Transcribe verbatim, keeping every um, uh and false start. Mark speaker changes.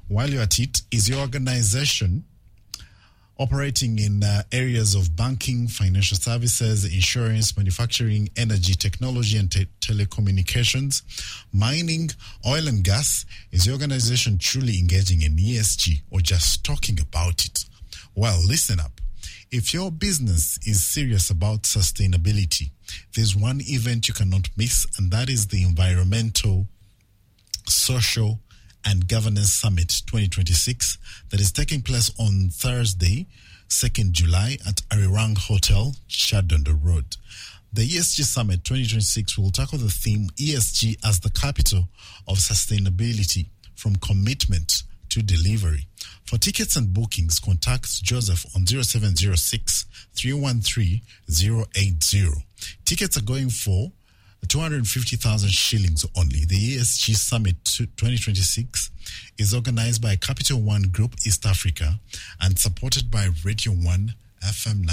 Speaker 1: While you're at it, is your organization operating in uh, areas of banking, financial services, insurance, manufacturing, energy, technology, and te- telecommunications, mining, oil and gas? Is your organization truly engaging in E S G or just talking about it? Well, listen up. If your business is serious about sustainability, there's one event you cannot miss, and that is the Environmental, Social, and Governance Summit twenty twenty-six that is taking place on Thursday, second July at Arirang Hotel, Chadondo Road. The E S G Summit twenty twenty-six will tackle the theme E S G as the capital of sustainability, from commitment to delivery. For tickets and bookings, contact Joseph on zero seven zero six, three one three, zero eight zero. Tickets are going for two hundred fifty thousand shillings only. The E S G Summit twenty twenty-six is organized by Capital One Group East Africa and supported by Radio one F M